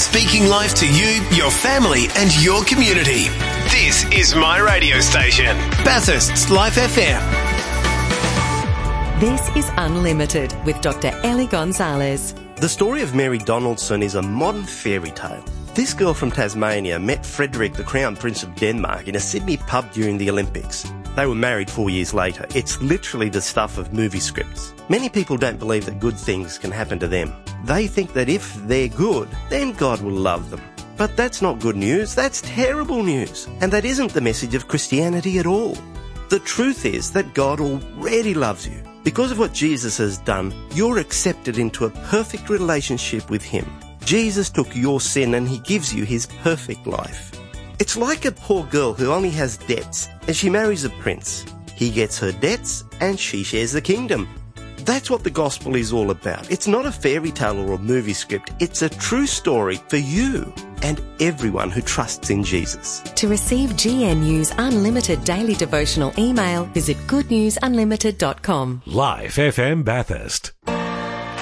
Speaking life to you, your family and your community. This is my radio station, Bathurst's Life FM. This is Unlimited with Dr. Ellie Gonzalez. The story of Mary Donaldson is a modern fairy tale. This girl from Tasmania met Frederick, the Crown Prince of Denmark, in a Sydney pub during the Olympics. They were married 4 years later. It's literally the stuff of movie scripts. Many people don't believe that good things can happen to them. They think that if they're good, then God will love them. But that's not good news. That's terrible news. And that isn't the message of Christianity at all. The truth is that God already loves you. Because of what Jesus has done, you're accepted into a perfect relationship with Him. Jesus took your sin and He gives you His perfect life. It's like a poor girl who only has debts and she marries a prince. He gets her debts and she shares the kingdom. That's what the gospel is all about. It's not a fairy tale or a movie script. It's a true story for you and everyone who trusts in Jesus. To receive GNU's Unlimited Daily Devotional email, visit goodnewsunlimited.com. Life FM Bathurst.